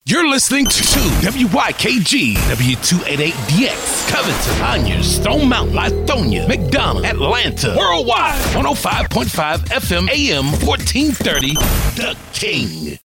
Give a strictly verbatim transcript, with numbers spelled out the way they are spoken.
You're listening to W Y K G, W two eighty-eight D X, Covington, Conyers, Stone Mountain, Lithonia, McDonald, Atlanta, worldwide, one oh five point five F M, A M, fourteen thirty, The King.